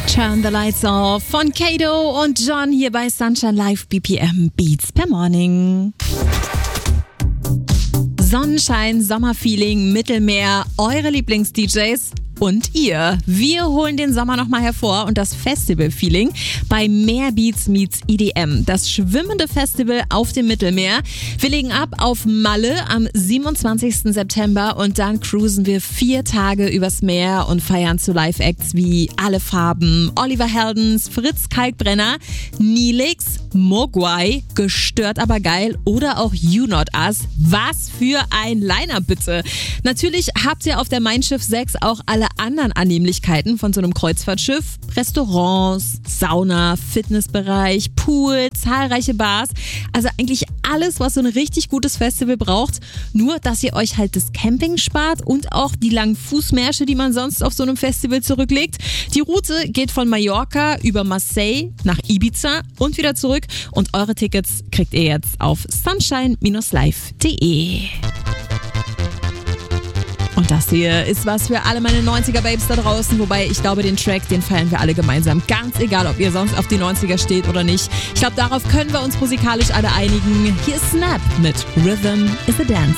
Turn the Lights Off von Kato und John hier bei Sunshine Live BPM Beats per Morning. Sonnenschein, Sommerfeeling, Mittelmeer, eure Lieblings-DJs und ihr. Wir holen den Sommer nochmal hervor und das Festival-Feeling bei Mehr Beats meets EDM. Das schwimmende Festival auf dem Mittelmeer. Wir legen ab auf Malle am 27. September und dann cruisen wir 4 Tage übers Meer und feiern zu Live-Acts wie Alle Farben, Oliver Heldens, Fritz Kalkbrenner, Nilix, Mogwai, Gestört aber geil oder auch You Not Us. Was für ein Line-Up bitte! Natürlich habt ihr auf der Mein Schiff 6 auch alle anderen Annehmlichkeiten von so einem Kreuzfahrtschiff. Restaurants, Sauna, Fitnessbereich, Pool, zahlreiche Bars. Also eigentlich alles, was so ein richtig gutes Festival braucht. Nur, dass ihr euch halt das Camping spart und auch die langen Fußmärsche, die man sonst auf so einem Festival zurücklegt. Die Route geht von Mallorca über Marseille nach Ibiza und wieder zurück. Und eure Tickets kriegt ihr jetzt auf sunshine-live.de. Und das hier ist was für alle meine 90er-Babes da draußen, wobei ich glaube, den Track, den feiern wir alle gemeinsam. Ganz egal, ob ihr sonst auf die 90er steht oder nicht. Ich glaube, darauf können wir uns musikalisch alle einigen. Hier ist Snap mit Rhythm is a Dance.